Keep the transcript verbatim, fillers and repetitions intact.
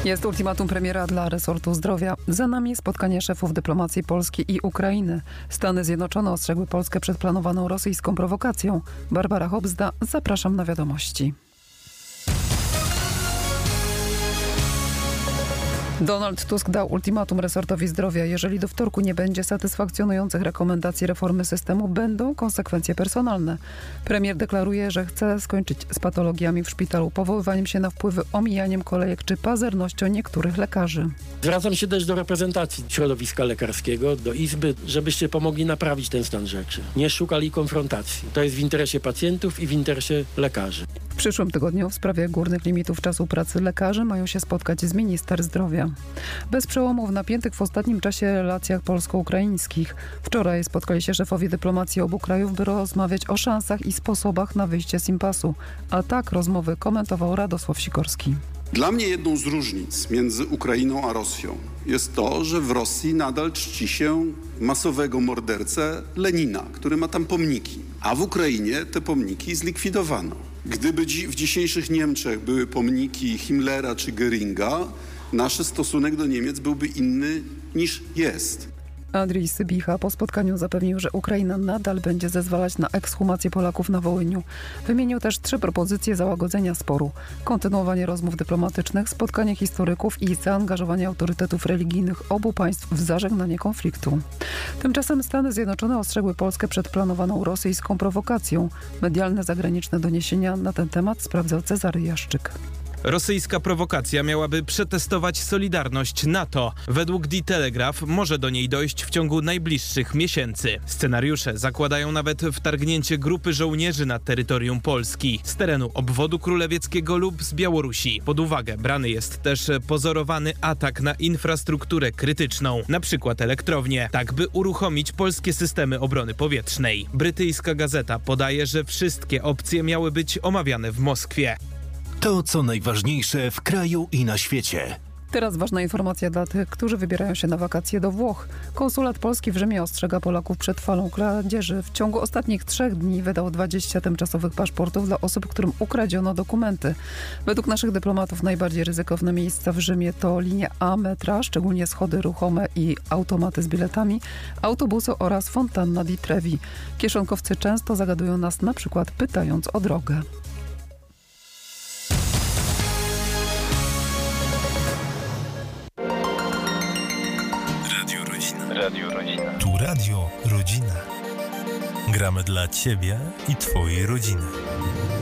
Jest ultimatum premiera dla resortu zdrowia. Za nami spotkanie szefów dyplomacji Polski i Ukrainy. Stany Zjednoczone ostrzegły Polskę przed planowaną rosyjską prowokacją. Barbara Hobzda, zapraszam na wiadomości. Donald Tusk dał ultimatum resortowi zdrowia. Jeżeli do wtorku nie będzie satysfakcjonujących rekomendacji reformy systemu, będą konsekwencje personalne. Premier deklaruje, że chce skończyć z patologiami w szpitalu, powoływaniem się na wpływy, omijaniem kolejek czy pazernością niektórych lekarzy. Zwracam się też do reprezentacji środowiska lekarskiego, do Izby, żebyście pomogli naprawić ten stan rzeczy. Nie szukali konfrontacji. To jest w interesie pacjentów i w interesie lekarzy. W przyszłym tygodniu w sprawie górnych limitów czasu pracy lekarzy mają się spotkać z minister zdrowia. Bez przełomu w napiętych w ostatnim czasie relacjach polsko-ukraińskich. Wczoraj spotkali się szefowie dyplomacji obu krajów, by rozmawiać o szansach i sposobach na wyjście z impasu. A tak rozmowy komentował Radosław Sikorski. Dla mnie jedną z różnic między Ukrainą a Rosją jest to, że w Rosji nadal czci się masowego mordercę Lenina, który ma tam pomniki, a w Ukrainie te pomniki zlikwidowano. Gdyby dzi- w dzisiejszych Niemczech były pomniki Himmlera czy Göringa, nasz stosunek do Niemiec byłby inny niż jest. Andrzej Sybicha po spotkaniu zapewnił, że Ukraina nadal będzie zezwalać na ekshumację Polaków na Wołyniu. Wymienił też trzy propozycje załagodzenia sporu. Kontynuowanie rozmów dyplomatycznych, spotkanie historyków i zaangażowanie autorytetów religijnych obu państw w zażegnanie konfliktu. Tymczasem Stany Zjednoczone ostrzegły Polskę przed planowaną rosyjską prowokacją. Medialne zagraniczne doniesienia na ten temat sprawdzał Cezary Jaszczyk. Rosyjska prowokacja miałaby przetestować solidarność NATO. Według The Telegraph może do niej dojść w ciągu najbliższych miesięcy. Scenariusze zakładają nawet wtargnięcie grupy żołnierzy na terytorium Polski z terenu obwodu królewieckiego lub z Białorusi. Pod uwagę brany jest też pozorowany atak na infrastrukturę krytyczną, na przykład elektrownię, tak by uruchomić polskie systemy obrony powietrznej. Brytyjska gazeta podaje, że wszystkie opcje miały być omawiane w Moskwie. To, co najważniejsze w kraju i na świecie. Teraz ważna informacja dla tych, którzy wybierają się na wakacje do Włoch. Konsulat Polski w Rzymie ostrzega Polaków przed falą kradzieży. W ciągu ostatnich trzech dni wydał dwadzieścia tymczasowych paszportów dla osób, którym ukradziono dokumenty. Według naszych dyplomatów najbardziej ryzykowne miejsca w Rzymie to linia A metra, szczególnie schody ruchome i automaty z biletami, autobusy oraz fontanna di Trevi. Kieszonkowcy często zagadują nas na przykład pytając o drogę. Radio Rodzina. Tu Radio Rodzina. Gramy dla Ciebie i Twojej rodziny.